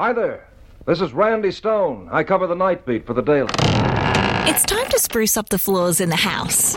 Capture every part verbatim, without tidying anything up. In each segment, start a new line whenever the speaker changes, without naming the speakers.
Hi there. This is Randy Stone. I cover the night beat for the Daily.
It's time to spruce up the floors in the house.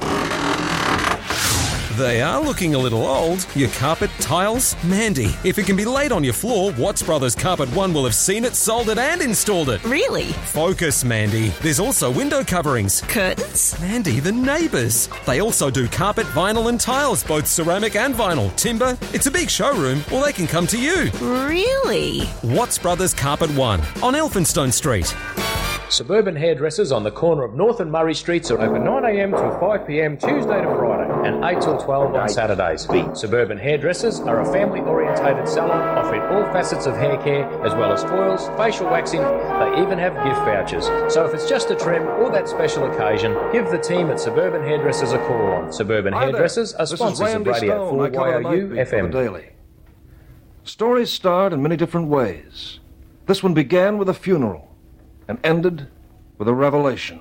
They are looking a little old. Your carpet, tiles? Mandy, if it can be laid on your floor, Watts Brothers Carpet One will have seen it, sold it and installed it.
Really?
Focus, Mandy. There's also window coverings.
Curtains?
Mandy, the neighbours. They also do carpet, vinyl and tiles, both ceramic and vinyl. Timber. It's a big showroom, or they can come to you.
Really?
Watts Brothers Carpet One on Elphinstone Street.
Suburban Hairdressers on the corner of North and Murray Streets are open nine a m till five p m Tuesday to Friday and eight till twelve on Saturdays. Suburban Hairdressers are a family-orientated salon offering all facets of hair care as well as foils, facial waxing. They even have gift vouchers. So if it's just a trim or that special occasion, give the team at Suburban Hairdressers a call on. Suburban
Hi
Hairdressers
there.
are sponsors of Radio four Y O U F M.
Daily. Stories start in many different ways. This one began with a funeral and ended with a revelation.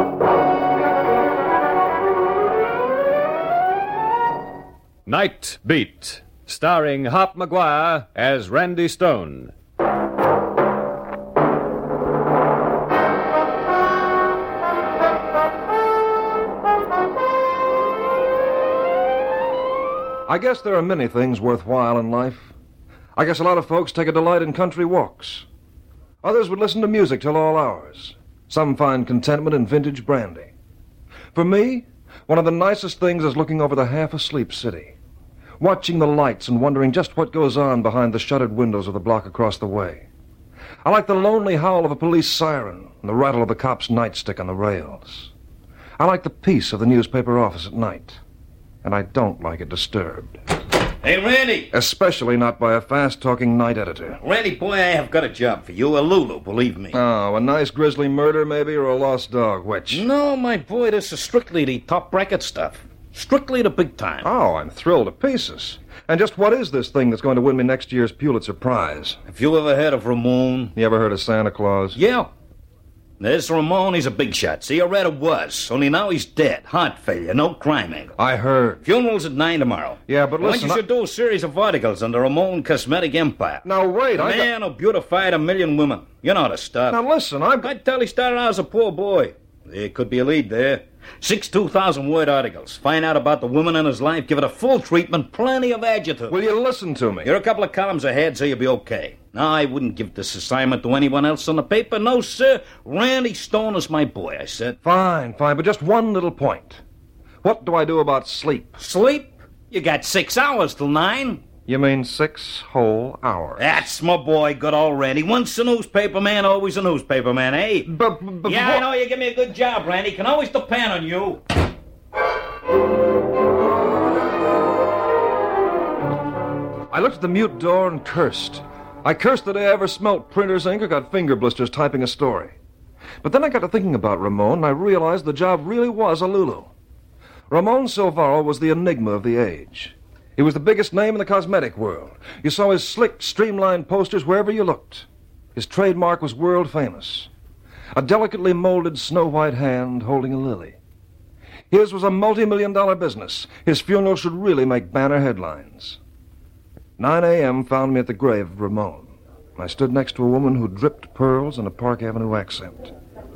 Night Beat, starring Hop McGuire as Randy Stone.
I guess there are many things worthwhile in life. I guess a lot of folks take a delight in country walks. Others would listen to music till all hours. Some find contentment in vintage brandy. For me, one of the nicest things is looking over the half-asleep city, watching the lights and wondering just what goes on behind the shuttered windows of the block across the way. I like the lonely howl of a police siren and the rattle of the cop's nightstick on the rails. I like the peace of the newspaper office at night, and I don't like it disturbed.
Hey, Randy!
Especially not by a fast-talking night editor.
Randy, boy, I have got a job for you, a Lulu, believe me.
Oh, a nice grisly murder, maybe, or a lost dog? Which?
No, my boy, this is strictly the top bracket stuff. Strictly the big time.
Oh, I'm thrilled to pieces. And just what is this thing that's going to win me next year's Pulitzer Prize?
Have you ever heard of Ramon?
You ever heard of Santa Claus?
Yeah. This Ramon, he's a big shot. See, or rather was. Only now he's dead. Heart failure, no crime angle.
I heard.
Funeral's at nine tomorrow.
Yeah, but listen...
Why don't you should do a series of articles on the Ramon Cosmetic Empire.
Now, wait,
the
I...
man who beautified a million women. You know the stuff.
Now, listen, I'm...
I tell he started out as a poor boy. There could be a lead there. Six two thousand word articles. Find out about the woman in his life. Give it a full treatment. Plenty of adjectives.
Will you listen to me?
You're a couple of columns ahead, so you'll be okay. No, I wouldn't give this assignment to anyone else on the paper. No, sir. Randy Stone is my boy, I said.
Fine, fine, but just one little point. What do I do about sleep?
Sleep? You got six hours till nine.
You mean six whole hours?
That's my boy, good old Randy. Once a newspaper man, always a newspaper man, eh?
But, but
yeah,
what?
I know you give me a good job, Randy. Can always depend on you.
I looked at the mute door and cursed. I cursed that I ever smelt printer's ink or got finger blisters typing a story. But then I got to thinking about Ramon, and I realized the job really was a Lulu. Ramon Silvaro was the enigma of the age. He was the biggest name in the cosmetic world. You saw his slick, streamlined posters wherever you looked. His trademark was world famous. A delicately molded snow-white hand holding a lily. His was a multi-million dollar business. His funeral should really make banner headlines. nine a m found me at the grave of Ramon. I stood next to a woman who dripped pearls in a Park Avenue accent.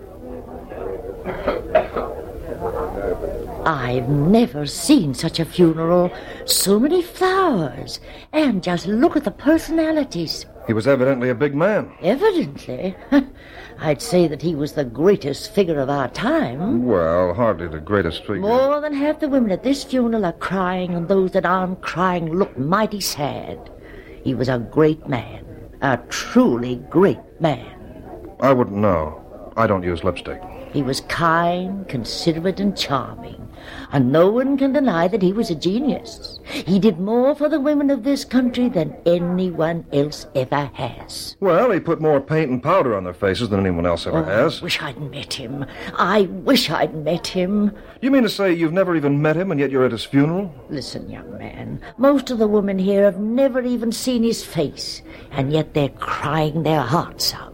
I've never seen such a funeral. So many flowers. And just look at the personalities.
He was evidently a big man.
Evidently. I'd say that he was the greatest figure of our time.
Well, hardly the greatest figure.
More than half the women at this funeral are crying, and those that aren't crying look mighty sad. He was a great man. A truly great man.
I wouldn't know. I don't use lipstick.
He was kind, considerate, and charming. And no one can deny that he was a genius. He did more for the women of this country than anyone else ever has.
Well, he put more paint and powder on their faces than anyone else ever
oh,
has.
I wish I'd met him. I wish I'd met him.
You mean to say you've never even met him, and yet you're at his funeral?
Listen, young man, most of the women here have never even seen his face, and yet they're crying their hearts out.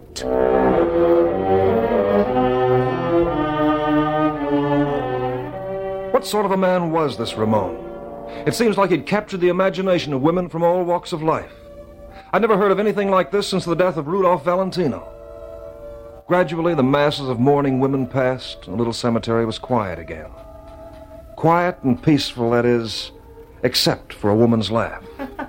What sort of a man was this Ramon? It seems like he'd captured the imagination of women from all walks of life. I'd never heard of anything like this since the death of Rudolph Valentino. Gradually, the masses of mourning women passed, and the little cemetery was quiet again. Quiet and peaceful, that is, except for a woman's laugh.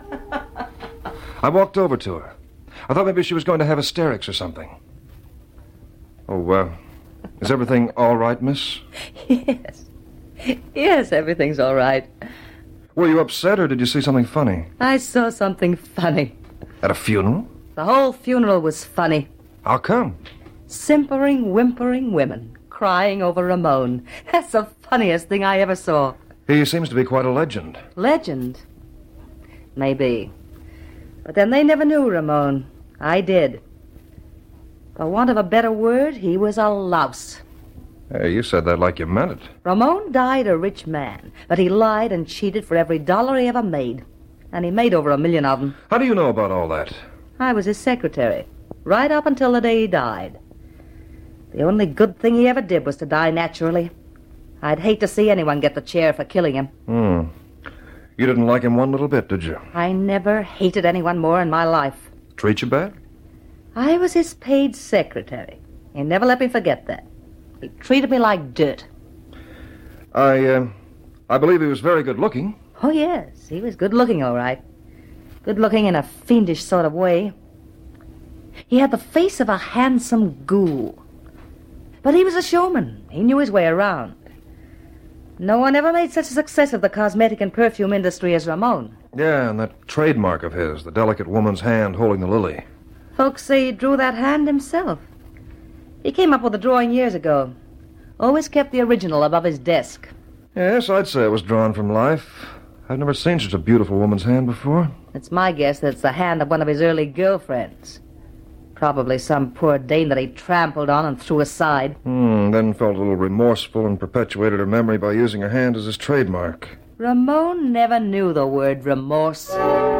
I walked over to her. I thought maybe she was going to have hysterics or something. Oh, uh, is everything all right, miss?
Yes. Yes, everything's all right.
Were you upset, or did you see something funny?
I saw something funny.
At a funeral?
The whole funeral was funny.
How come?
Simpering, whimpering women crying over Ramon. That's the funniest thing I ever saw.
He seems to be quite a legend.
Legend? Maybe. But then they never knew Ramon. I did. For want of a better word, he was a louse.
Hey, you said that like you meant it.
Ramon died a rich man, but he lied and cheated for every dollar he ever made. And he made over a million of them.
How do you know about all that?
I was his secretary, right up until the day he died. The only good thing he ever did was to die naturally. I'd hate to see anyone get the chair for killing him.
Hmm. You didn't like him one little bit, did you?
I never hated anyone more in my life.
Treat you bad?
I was his paid secretary. He never let me forget that. He treated me like dirt.
I, uh, I believe he was very good looking.
Oh, yes, he was good looking, all right. Good looking in a fiendish sort of way. He had the face of a handsome ghoul. But he was a showman. He knew his way around. No one ever made such a success of the cosmetic and perfume industry as Ramon.
Yeah, and that trademark of his, the delicate woman's hand holding the lily.
Folks say he drew that hand himself. He came up with the drawing years ago. Always kept the original above his desk.
Yes, I'd say it was drawn from life. I've never seen such a beautiful woman's hand before.
It's my guess that it's the hand of one of his early girlfriends. Probably some poor dame that he trampled on and threw aside.
Hmm, then felt a little remorseful and perpetuated her memory by using her hand as his trademark.
Ramon never knew the word remorse.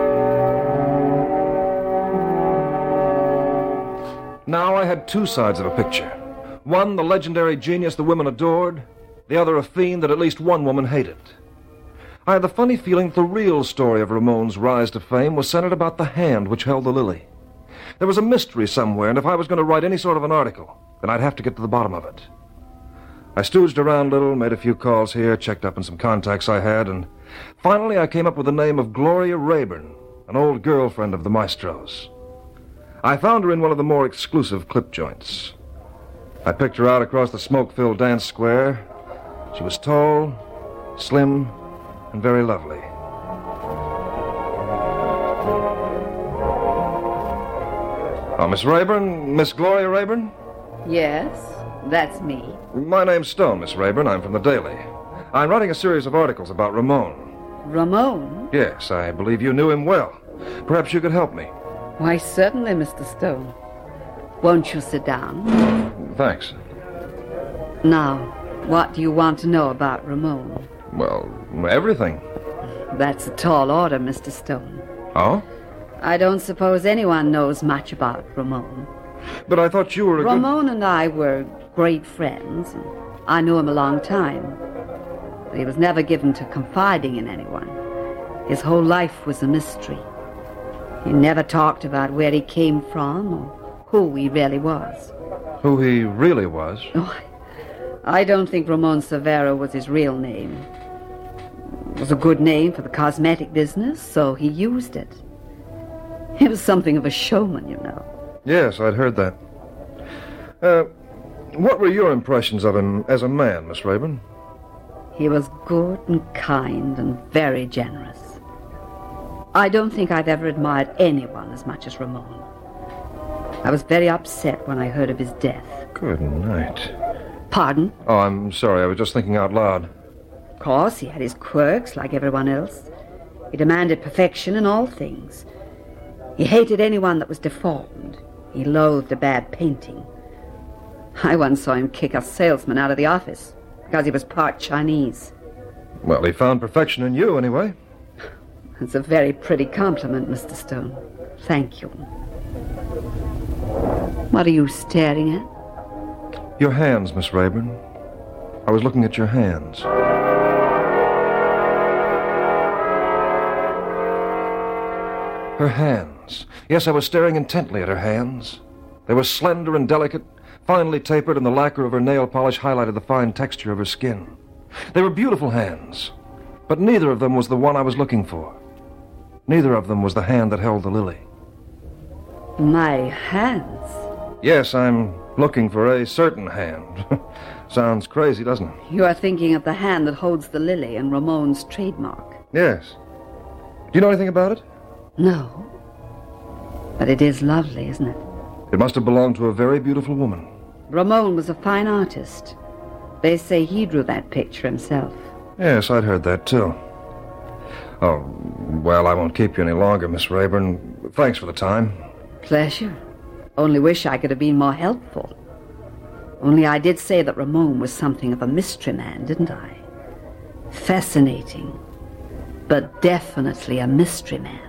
Now I had two sides of a picture. One, the legendary genius the women adored. The other, a fiend that at least one woman hated. I had the funny feeling that the real story of Ramon's rise to fame was centered about the hand which held the lily. There was a mystery somewhere, and if I was going to write any sort of an article, then I'd have to get to the bottom of it. I stooged around a little, made a few calls here, checked up on some contacts I had, and finally I came up with the name of Gloria Rayburn, an old girlfriend of the maestro's. I found her in one of the more exclusive clip joints. I picked her out across the smoke-filled dance square. She was tall, slim, and very lovely. Oh, Miss Rayburn, Miss Gloria Rayburn?
Yes, that's me.
My name's Stone, Miss Rayburn. I'm from the Daily. I'm writing a series of articles about Ramon.
Ramon?
Yes, I believe you knew him well. Perhaps you could help me.
Why, certainly, Mister Stone. Won't you sit down?
Thanks.
Now, what do you want to know about Ramon?
Well, everything.
That's a tall order, Mister Stone.
Oh?
I don't suppose anyone knows much about Ramon.
But I thought you were a
Ramon
good...
and I were great friends. And I knew him a long time. But he was never given to confiding in anyone. His whole life was a mystery. He never talked about where he came from or who he really was.
Who he really was?
Oh, I don't think Ramon Severo was his real name. It was a good name for the cosmetic business, so he used it. He was something of a showman, you know.
Yes, I'd heard that. Uh, what were your impressions of him as a man, Miss Rayburn?
He was good and kind and very generous. I don't think I've ever admired anyone as much as Ramon. I was very upset when I heard of his death.
Good night.
Pardon?
Oh, I'm sorry. I was just thinking out loud.
Of course, he had his quirks like everyone else. He demanded perfection in all things. He hated anyone that was deformed. He loathed a bad painting. I once saw him kick a salesman out of the office because he was part Chinese.
Well, he found perfection in you, anyway.
It's a very pretty compliment, Mister Stone. Thank you. What are you staring at?
Your hands, Miss Rayburn. I was looking at your hands. Her hands. hands. Yes, I was staring intently at her hands. They were slender and delicate, finely tapered, and the lacquer of her nail polish highlighted the fine texture of her skin. They were beautiful hands, but neither of them was the one I was looking for. Neither of them was the hand that held the lily.
My hands?
Yes, I'm looking for a certain hand. Sounds crazy, doesn't it?
You are thinking of the hand that holds the lily and Ramon's trademark.
Yes. Do you know anything about it?
No. But it is lovely, isn't it?
It must have belonged to a very beautiful woman.
Ramon was a fine artist. They say he drew that picture himself.
Yes, I'd heard that, too. Oh, well, I won't keep you any longer, Miss Rayburn. Thanks for the time.
Pleasure. Only wish I could have been more helpful. Only I did say that Ramon was something of a mystery man, didn't I? Fascinating, but definitely a mystery man.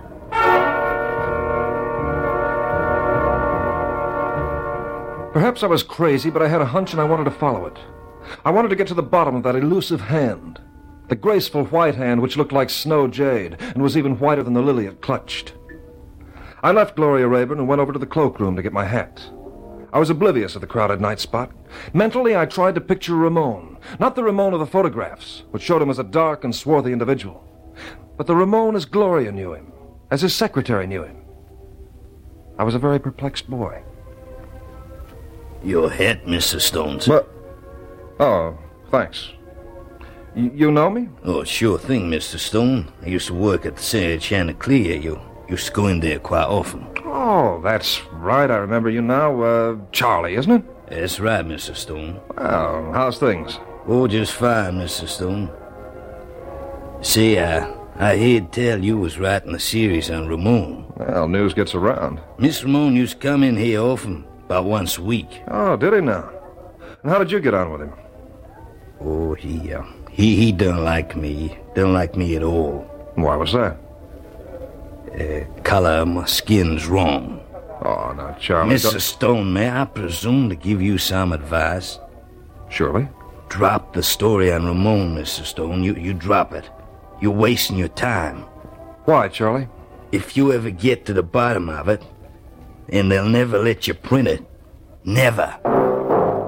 Perhaps I was crazy, but I had a hunch and I wanted to follow it. I wanted to get to the bottom of that elusive hand. The graceful white hand which looked like snow jade and was even whiter than the lily it clutched. I left Gloria Rayburn and went over to the cloakroom to get my hat. I was oblivious of the crowded night spot. Mentally, I tried to picture Ramon. Not the Ramon of the photographs, which showed him as a dark and swarthy individual, but the Ramon as Gloria knew him, as his secretary knew him. I was a very perplexed boy.
Your hat, Mister Stones.
What? Oh, thanks. Y- you know me?
Oh, sure thing, Mister Stone. I used to work at the Sarah Chanticleer. You used to go in there quite often.
Oh, that's right. I remember you now. Uh, Charlie, isn't it?
That's right, Mister Stone.
Well, how's things?
Oh, just fine, Mister Stone. See, I, I heard tell you was writing a series on Ramon.
Well, news gets around.
Miss Ramon used to come in here often, about once a week.
Oh, did he now? And how did you get on with him?
Oh, he, uh, he, he don't like me. Don't like me at all.
Why was that?
Uh, color of my skin's wrong.
Oh, now, Charlie...
Mister
don't-
Stone, may I presume to give you some advice?
Surely.
Drop the story on Ramon, Mister Stone. You, you drop it. You're wasting your time.
Why, Charlie?
If you ever get to the bottom of it, and they'll never let you print it. Never.